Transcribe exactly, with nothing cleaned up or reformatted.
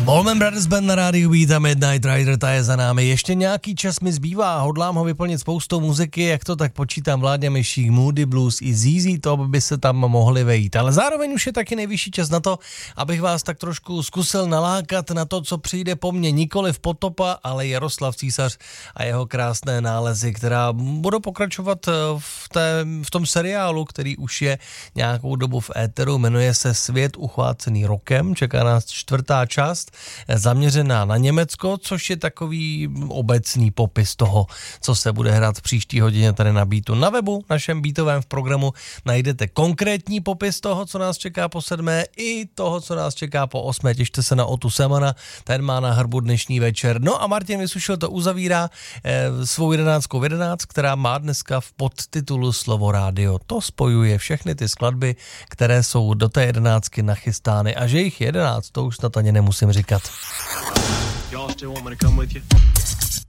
Allman Brothers Band na rádiu Beat a Midnight Rider, ta je za námi. Ještě nějaký čas mi zbývá, hodlám ho vyplnit spoustou muziky, jak to tak počítám, Vláďa Myšík, Moody Blues i Z Z Top by se tam mohli vejít. Ale zároveň už je taky nejvyšší čas na to, abych vás tak trošku zkusil nalákat na to, co přijde po mně. Nikoliv Potopa, ale Jaroslav Císař a jeho krásné nálezy, která budou pokračovat v, té, v tom seriálu, který už je nějakou dobu v éteru, jmenuje se Svět uchvácený rokem, čeká nás čtvrtá část, zaměřená na Německo, což je takový obecný popis toho, co se bude hrát v příští hodině tady na Beatu. Na webu, našem beatovém v programu, najdete konkrétní popis toho, co nás čeká po sedmé, i toho, co nás čeká po osmé. Těšte se na Otu Semana, ten má na hrbu dnešní večer. No a Martin Vysušil to uzavírá eh, svou jedenáctkou v jedenáct, která má dneska v podtitulu Slovo rádio. To spojuje všechny ty skladby, které jsou do té jedenáctky nachystány, a že jich jedenáct, to už snad ani nemusím říkat. Y'all still want me to come with you?